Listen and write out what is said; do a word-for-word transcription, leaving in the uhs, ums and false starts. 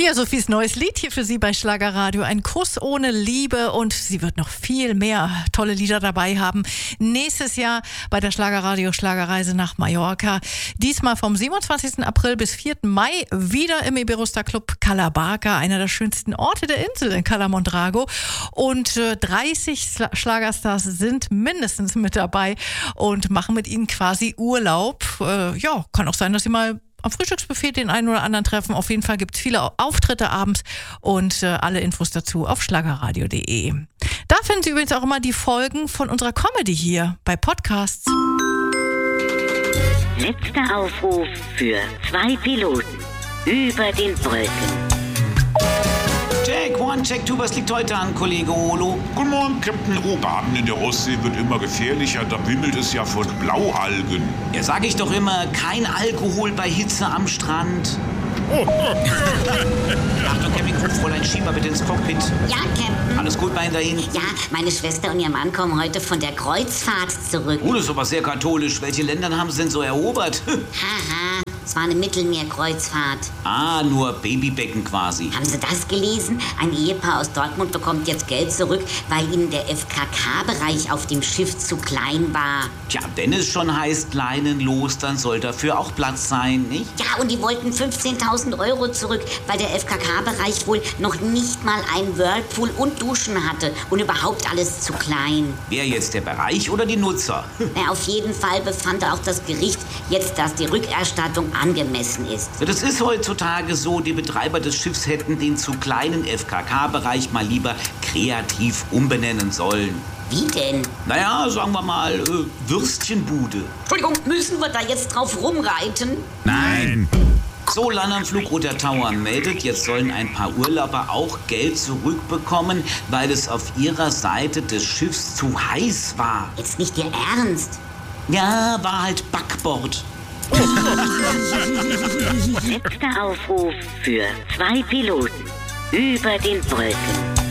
Ja, Sophies neues Lied hier für Sie bei Schlagerradio. Ein Kuss ohne Liebe, und sie wird noch viel mehr tolle Lieder dabei haben. Nächstes Jahr bei der Schlagerradio Schlagerreise nach Mallorca. Diesmal vom siebenundzwanzigsten April bis vierten Mai wieder im Iberostar Club Cala Barca, einer der schönsten Orte der Insel in Cala Mondrago. Und äh, dreißig Schlagerstars sind mindestens mit dabei und machen mit ihnen quasi Urlaub. Äh, ja, kann auch sein, dass sie mal am Frühstücksbuffet den einen oder anderen treffen. Auf jeden Fall gibt es viele Auftritte abends, und äh, alle Infos dazu auf schlagerradio punkt de. Da finden Sie übrigens auch immer die Folgen von unserer Comedy hier bei Podcasts. Letzter Aufruf für zwei Piloten über den Wolken. Check one, check two, was liegt heute an, Kollege Olo? Guten Morgen, Captain. Oh, Baden in der Ostsee wird immer gefährlicher. Da wimmelt es ja von Blaualgen. Ja, sag ich doch immer, kein Alkohol bei Hitze am Strand. Achtung, Kevin, Fräulein, schieb mal bitte ins Cockpit. Ja, Captain. Alles gut bei Ihnen dahin? Ja, meine Schwester und ihr Mann kommen heute von der Kreuzfahrt zurück. Oh, das ist aber sehr katholisch. Welche Länder haben Sie denn so erobert? Haha, es war eine Mittelmeerkreuzfahrt. Ah, nur Babybecken quasi. Haben Sie das gelesen? Ein Ehepaar aus Dortmund bekommt jetzt Geld zurück, weil ihnen der F K K-Bereich auf dem Schiff zu klein war. Tja, wenn es schon heißt leinenlos, dann soll dafür auch Platz sein, nicht? Ja, und die wollten fünfzehntausend Euro zurück, weil der F K K-Bereich wohl noch nicht mal einen Whirlpool und Duschen hatte und überhaupt alles zu klein. Wer jetzt, der Bereich oder die Nutzer? Na, auf jeden Fall befand auch das Gericht jetzt, dass die Rückerstattung angemessen ist. Das ist heutzutage so, die Betreiber des Schiffs hätten den zu kleinen F K K-Bereich mal lieber kreativ umbenennen sollen. Wie denn? Naja, sagen wir mal, äh, Würstchenbude. Entschuldigung, müssen wir da jetzt drauf rumreiten? Nein. So, Landanflug Roter Tauern meldet, jetzt sollen ein paar Urlauber auch Geld zurückbekommen, weil es auf ihrer Seite des Schiffs zu heiß war. Jetzt nicht Ihr Ernst? Ja, war halt Backbord. Letzter Aufruf für zwei Piloten über den Wolken.